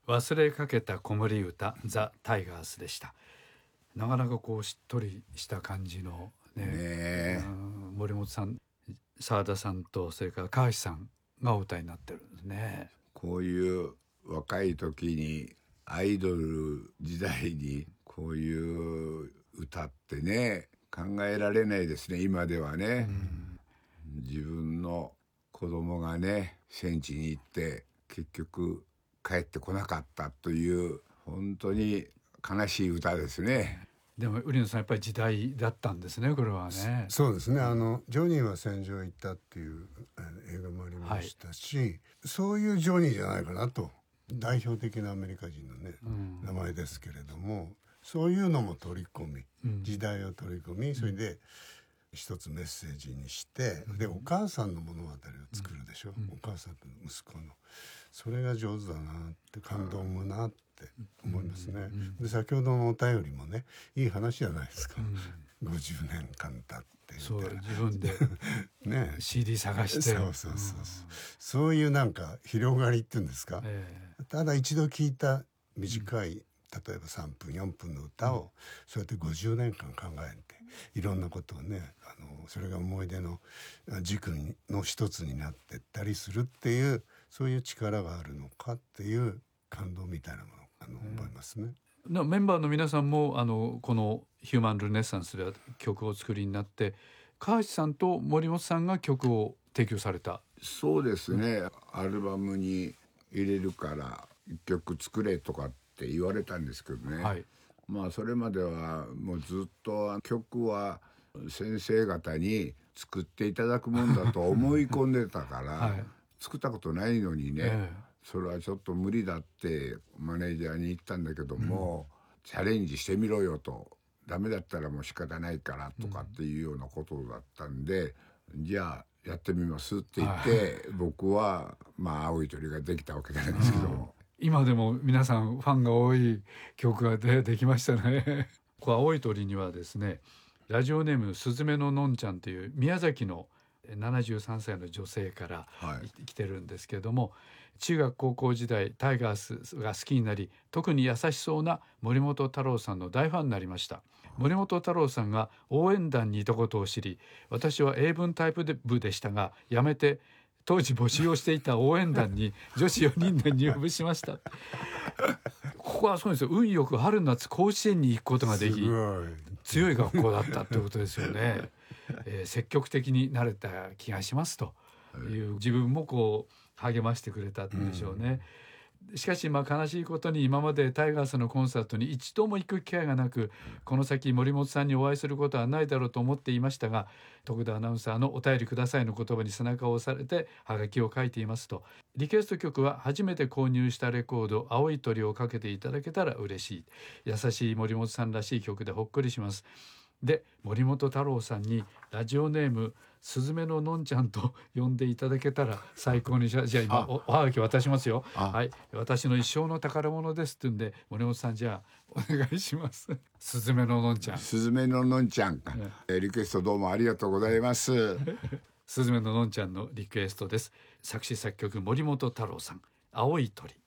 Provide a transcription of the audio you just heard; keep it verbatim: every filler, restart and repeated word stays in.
忘れかけた子守歌ザ・タイガースでした。なかなかこうしっとりした感じのね、 ね森本さん、澤田さんとそれから川橋さんがお歌いになってるんですね。 こういう若い時にアイドル時代にこういう歌ってね考えられないですね今ではね、うん、自分の子供がね戦地に行って結局帰ってこなかったという本当に悲しい歌ですね。 でも売野さんやっぱり時代だったんですねこれはね。 そうですね、あのジョニーは戦場へ行ったっていう映画もありましたし、はい、そういうジョニーじゃないかなと、代表的なアメリカ人のね、うん、名前ですけれども、そういうのも取り込み、うん、時代を取り込み、それで一つメッセージにして、うん、でお母さんの物語を作るでしょ、うん、お母さんと息子のそれが上手だなって感動を生むなって思いますね、うんうん、で先ほどのお便りもねいい話じゃないですか、うん、ごじゅうねんかん経ってそう自分でねシーディー 探してそうそうそう、うん、そういうなんか広がりっていうんですか、えー、ただ一度聞いた短い、うん、例えばさんぷんよんぷんの歌を、うん、そうやってごじゅうねんかん考えていろんなことをねあのそれが思い出の軸の一つになってったりするっていうそういう力があるのかっていう感動みたいなものをあの思いますね。 メンバーの皆さんもあのこのヒューマンルネッサンスで曲をお作りになって川橋さんと森本さんが曲を提供された。 そうですね、うん、アルバムに入れるから一曲作れとかって言われたんですけどね、はい、まあそれまではもうずっと曲は先生方に作っていただくもんだと思い込んでたから、はい、作ったことないのにね、ええそれはちょっと無理だってマネージャーに言ったんだけども、うん、チャレンジしてみろよと、ダメだったらもう仕方ないからとかっていうようなことだったんで、うん、じゃあやってみますって言って、はい、僕はまあ青い鳥ができたわけなんですけども、 今でも皆さんファンが多い曲が で, できましたねこう青い鳥にはですねラジオネームすずめののんちゃんという宮崎のななじゅうさんさいの女性から来てるんですけれども、はい、中学高校時代タイガースが好きになり特に優しそうな森本太郎さんの大ファンになりました。森本太郎さんが応援団にいたことを知り私は英文タイプ部でしたが辞めて当時募集をしていた応援団に女子よにんで入部しましたここはそうですよ、運よく春夏甲子園に行くことができ強い学校だったということですよねえー、積極的になれた気がしますという自分もこう励ましてくれたんでしょうね、うん、しかしまあ悲しいことに今までタイガースのコンサートに一度も行く機会がなくこの先森本さんにお会いすることはないだろうと思っていましたが徳田アナウンサーのお便りくださいの言葉に背中を押されてハガキを書いていますと、リクエスト曲は初めて購入したレコード青い鳥をかけていただけたら嬉しい、優しい森本さんらしい曲でほっこりします。で森本太郎さんにラジオネームすずめののんちゃんと呼んでいただけたら最高にしゃじゃあ今あ お, おはがき渡しますよ。はい、私の一生の宝物ですって言うんで森本さんじゃあお願いしますすずめののんちゃんすずめののんちゃん、えー、リクエストどうもありがとうございますすずめののんちゃんのリクエストです。作詞作曲森本太郎さん、青い鳥。